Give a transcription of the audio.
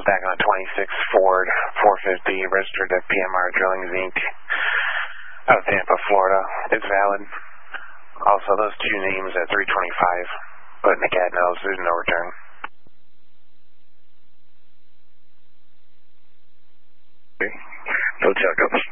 back on a 26 Ford 450 registered at PMR Drillings Inc. out of Tampa, Florida. It's valid. Also, those two names at 325. But McCad knows there's no return. No checkups.